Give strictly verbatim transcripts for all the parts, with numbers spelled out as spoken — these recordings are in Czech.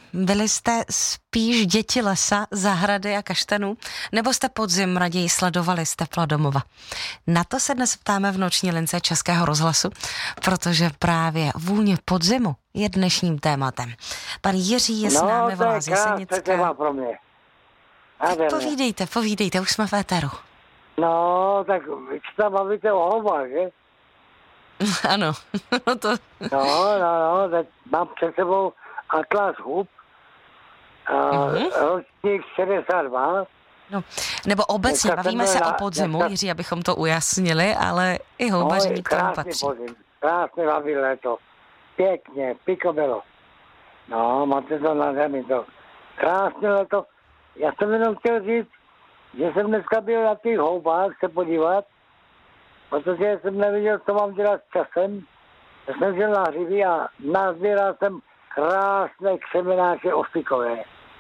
Byli jste spíš děti lesa, zahrady a kaštanů, nebo jste podzim raději sledovali z tepla domova? Na to se dnes ptáme v noční lince Českého rozhlasu, protože právě vůně podzimu je dnešním tématem. Pan Jiří je s námi, volá z Jesenicka. No, pro mě. Tak povídejte, povídejte, už jsme v éteru. No, tak vy se bavíte o houbách, že? Ano, no to... No, no, no, tak mám před sebou Atlas hub, uh-huh. ročník šedesát dva. No, nebo obecně, bavíme se o podzimu, Jiří, abychom to ujasnili, ale i houbaření k tomu patří. Podzim, krásně baví léto, pěkně, picobello. No, máte to na zemi, to krásně léto. Já jsem jenom chtěl říct, že jsem dneska byl na těch houbách se podívat, protože jsem neviděl, co mám dělat s časem. Já jsem žil na hřiví a nazbíral jsem krásné křemenáče ostykové.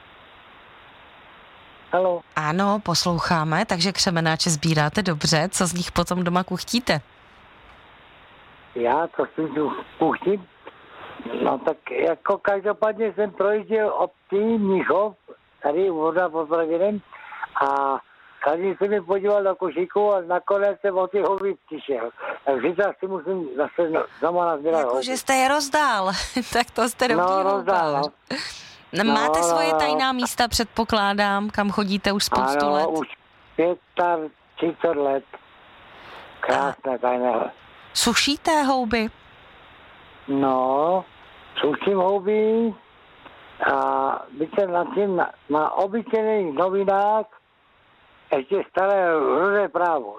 Haló? Ano, posloucháme, takže křemenáče sbíráte dobře. Co z nich potom doma kuchtíte? Já, co s tím kuchtím? No tak jako každopádně jsem projížděl obcí Mnichov, tady voda pod Braginem, a každý se mi podíval do košíku a nakonec jsem o ty houby přišel. Tak zítra si musím zase doma nazbírat houby. Jakože jste je rozdál, tak to jste dobrý No, rozdál, no. Máte no, svoje no, tajná místa, předpokládám, kam chodíte už spoustu ano, let? Ano, už třicet pět let. Krásné tajné. Sušíte houby? No, suším houby a víte, na tím, na, na obyčejných novinách ještě staré rudé právo.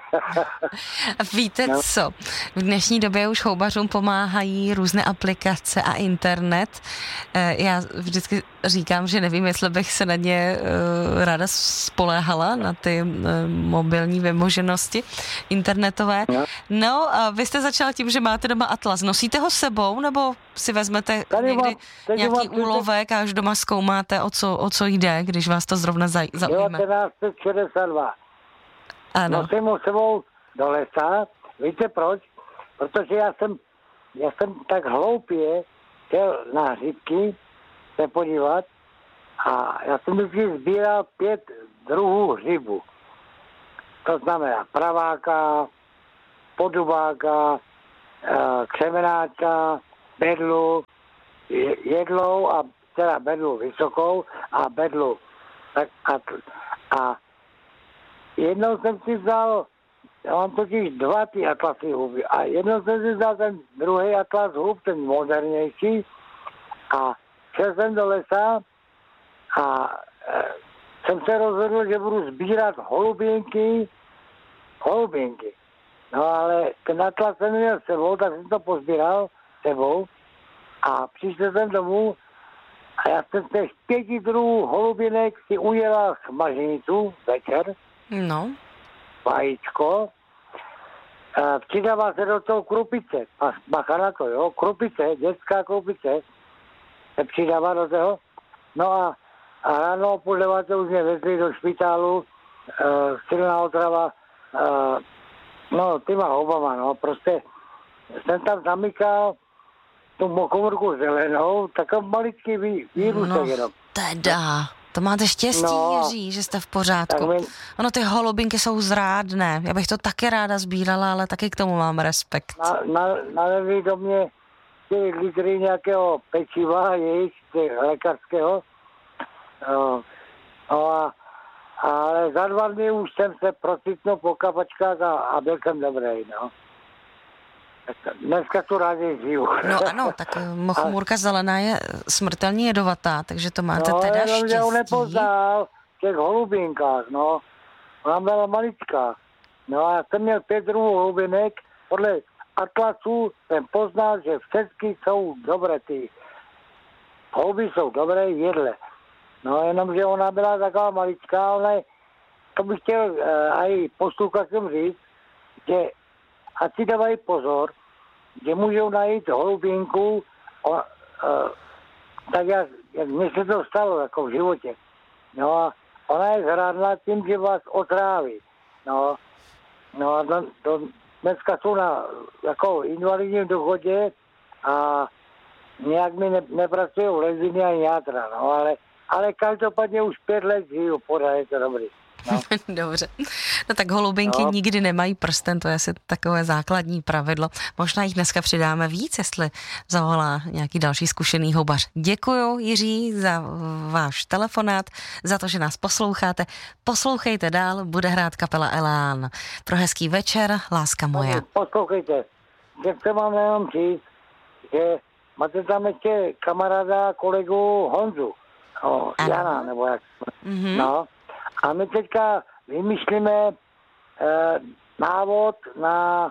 Víte no. co? V dnešní době už houbařům pomáhají různé aplikace a internet. Já vždycky říkám, že nevím, jestli bych se na ně ráda spoléhala, na ty mobilní vymoženosti internetové. No, no a vy jste začal tím, že máte doma Atlas. Nosíte ho s sebou, nebo si vezmete tady někdy mám, nějaký mám, úlovek a až doma zkoumáte, o co, o co jde, když vás to zrovna zaujme? devatenáct set šedesát dva. Ano. Nosím ho sebou do lesa. Víte proč? Protože já jsem, já jsem tak hloupě chtěl na hřibky se podívat a já jsem vždycky sbíral pět druhů hřibu. To znamená praváka, podubáka, křemenáčka, bedlu, jedlou a teda bedlu vysokou a bedlu. Tak a, a jednou jsem si vzal, já mám totiž dva ty atlasy huby a jednou jsem si vzal ten druhý atlas hub, ten modernější, a šel jsem do lesa a e, jsem se rozhodl, že budu sbírat holubinky, holubinky. No ale ten atlas jsem měl sebou, tak jsem to pozbíral sebou a přišel jsem domů a já jsem z těch pěti druhů holubinek si ujela smaženicu večer. No. Vajíčko. E, přidává se do toho krupice. A bacha na to, jo. Krupice, dětská krupice se přidává do toho. No a, a ráno půl deváté už mě vezli do špitálu. E, silná otrava. E, no, tyma houbama, no. Prostě jsem tam zamykal tu mokomorku zelenou, takový maličký vý, vírus. No, jenom. teda. To máte štěstí, no, Jiří, že jste v pořádku. my... Ono, ty holubinky jsou zrádné. Já bych to taky ráda sbírala, ale taky k tomu mám respekt. Na, na, nalezli do mě ty litry nějakého pečiva, jejich, lékařského. No, no a, ale za dva dny už jsem se procitnul po kapačkách a, a byl jsem dobrý, no. Dneska tu rádi žiju. No ano, tak mochomůrka zelená je smrtelně jedovatá, takže to máte no, teda štěstí. No, já ho nepoznal v těch holubinkách, no. Ona byla maličká. No a já jsem měl pět druhů holubinek. Podle atlasu jsem poznal, že všechny jsou dobré ty. Holuby jsou dobré jedle. No jenomže ona byla taková maličká, ale to bych chtěl uh, aj posluchačům říct, že ať si dávají pozor, že můžou najít holubinku, o, uh, tak jak, jak mně se to stalo jako v životě. No a ona je zrádná tím, že vás otráví. No, no a do, do, dneska jsou na jako invalidním důchodě a nějak mi ne, nepracují leziny ani játra, no, ale, ale každopádně už pět let žiju, pořád je to dobrý. No. Dobře. No tak holubinky no. nikdy nemají prsten, to je asi takové základní pravidlo. Možná jich dneska přidáme víc, jestli zavolá nějaký další zkušený houbař. Děkuju, Jiří, za váš telefonát, za to, že nás posloucháte. Poslouchejte dál, bude hrát kapela Elán. Pro hezký večer, láska moje. Poslouchejte, že chci vám jenom říct, že máte tam ještě kamaráda, kolegu Honzu, no, Jana, nebo jak. Mm-hmm. No. A my teďka vymýšlíme e, návod na,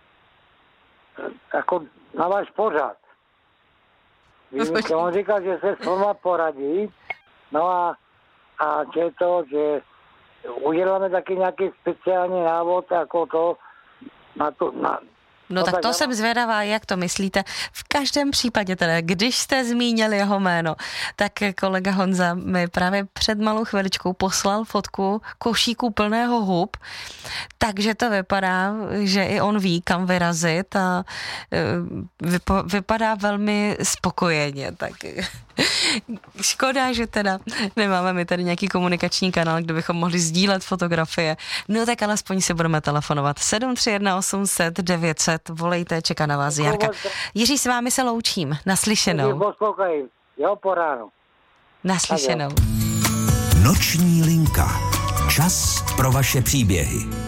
jako na váš pořad. Vymýšlíme, on říkal, že se s váma poradí, no a, a že to, že uděláme taky nějaký speciální návod, jako to, na to, na, No tak to jsem zvědavá, jak to myslíte. V každém případě teda, když jste zmínili jeho jméno, tak kolega Honza mi právě před malou chviličkou poslal fotku košíku plného hub, takže to vypadá, že i on ví, kam vyrazit a vypo, vypadá velmi spokojeně, tak škoda, že teda nemáme my tady nějaký komunikační kanál, kde bychom mohli sdílet fotografie. No tak alespoň si budeme telefonovat. sedm tři jedna osm set devět set, volejte, čeká na vás Jarka. Jiří, s vámi se loučím. Naslyšenou. Poslouchej, jo, po ránu. Naslyšenou. Noční linka. Čas pro vaše příběhy.